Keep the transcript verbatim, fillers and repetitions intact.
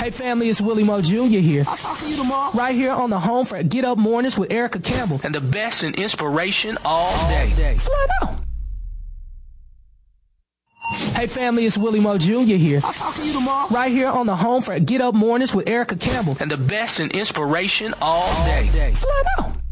Hey family, it's Willie Mo Junior here. I'll talk to you tomorrow. Right here on the home for Get Up Mornings with Erica Campbell. And the best in inspiration all day. Slow down. Hey family, it's Willie Mo Junior here. I'll talk to you tomorrow. Right here on the home for Get Up Mornings with Erica Campbell. And the best in inspiration all day. Slow down.